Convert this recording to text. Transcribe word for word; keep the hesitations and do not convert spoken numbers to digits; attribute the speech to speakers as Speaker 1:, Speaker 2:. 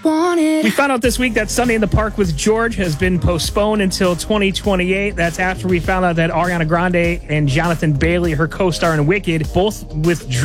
Speaker 1: wanted.
Speaker 2: We found out this week that Sunday in the Park with George has been postponed until twenty twenty-eight. That's after we found out that Ariana Grande and Jonathan Bailey, her co-star in Wicked, both withdrew